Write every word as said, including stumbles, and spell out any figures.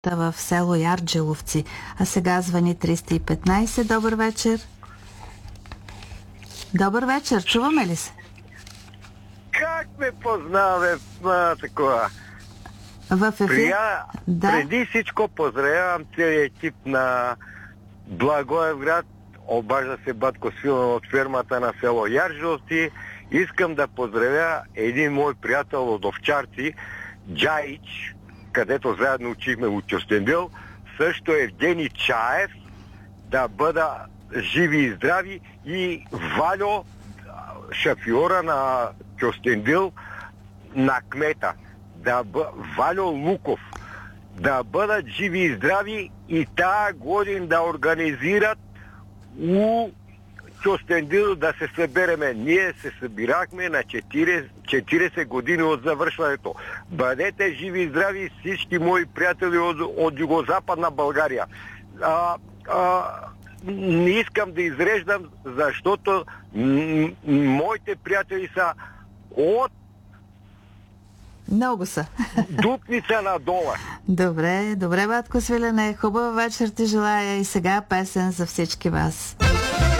в село Ярджиловци. А сега звъни триста и петнайсет. Добър вечер. Добър вечер, чуваме ли се? Как ме познаваме на такова? В ефир? Прия... Да. Преди всичко поздравявам целият екип на Благоевград. Обажда се Батко Свилен от фермата на село Ярджиловци. Искам да поздравя един мой приятел от Овчарци, Джаич, където заедно учихме от Кюстендил. Също Евгений Чаев, да бъда живи и здрави, и Валю, шофьора на Кюстендил, на кмета, да бъ... Валю Луков, да бъдат живи и здрави и тая годин да организират у Кюстендил да се събереме. Ние се събирахме на четирийсет години от завършването. Бъдете живи и здрави всички мои приятели от, от Югозападна България. А, а, не искам да изреждам, защото м- моите приятели са от Много са. Дупница надолу. Добре, добре, Батко Свилене. Хубава вечер ти желая и сега песен за всички вас.